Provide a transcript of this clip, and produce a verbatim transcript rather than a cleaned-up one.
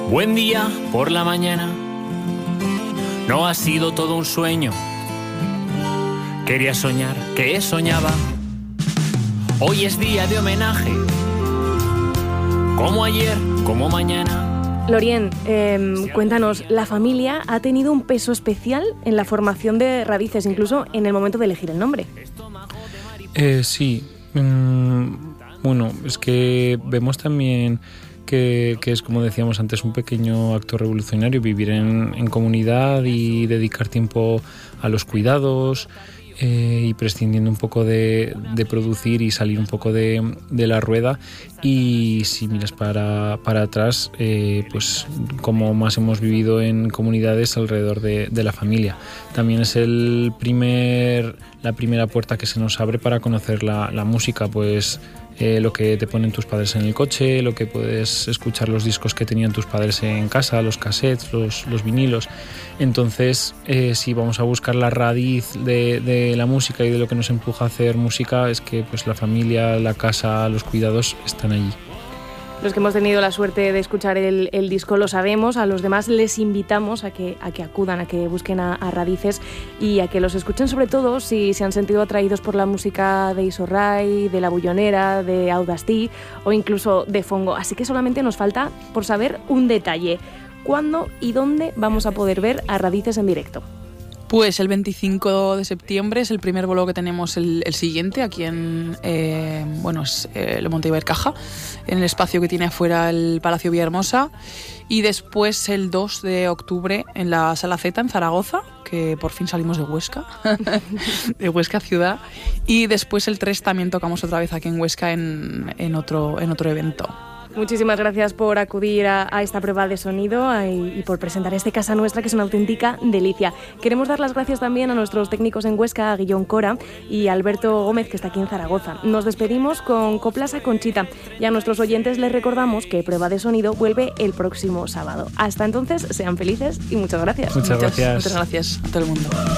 Buen día por la mañana, no ha sido todo un sueño. Quería soñar que soñaba. Hoy es día de homenaje, como ayer, como mañana. Lorien, eh, cuéntanos, ¿la familia ha tenido un peso especial en la formación de Radices, incluso en el momento de elegir el nombre? Eh, sí, mm, bueno, es que vemos también que, que es, como decíamos antes, un pequeño acto revolucionario, vivir en, en comunidad y dedicar tiempo a los cuidados, eh, y prescindiendo un poco de, de producir y salir un poco de, de la rueda. Y si miras para, para atrás, eh, pues como más hemos vivido en comunidades alrededor de, de la familia. También es el primer, la primera puerta que se nos abre para conocer la, la música, pues eh, lo que te ponen tus padres en el coche, lo que puedes escuchar, los discos que tenían tus padres en casa, los cassettes, los, los vinilos. Entonces, eh, si vamos a buscar la raíz de, de la música y de lo que nos empuja a hacer música, es que pues la familia, la casa, los cuidados están allí. Los que hemos tenido la suerte de escuchar el, el disco lo sabemos, a los demás les invitamos a que, a que acudan, a que busquen a, a Radices y a que los escuchen, sobre todo si se han sentido atraídos por la música de Iso Rai, de La Bullonera, de Audastí o incluso de Fongo. Así que solamente nos falta por saber un detalle. ¿Cuándo y dónde vamos a poder ver a Radices en directo? Pues el veinticinco de septiembre es el primer bolo que tenemos, el, el siguiente, aquí en eh, bueno, es, eh, Le Monte Ibercaja, en el espacio que tiene afuera el Palacio Villahermosa. Y después el dos de octubre en la Sala Z en Zaragoza, que por fin salimos de Huesca, de Huesca ciudad. Y después el tres también tocamos otra vez aquí en Huesca en, en, otro, en otro evento. Muchísimas gracias por acudir a, a esta prueba de sonido a, y por presentar este Casa Nuestra, que es una auténtica delicia. Queremos dar las gracias también a nuestros técnicos en Huesca, a Guillón Cora y a Alberto Gómez, que está aquí en Zaragoza. Nos despedimos con Coplas a Conchita y a nuestros oyentes les recordamos que Prueba de Sonido vuelve el próximo sábado. Hasta entonces, sean felices y muchas gracias. Muchas, muchas gracias. Muchas gracias a todo el mundo.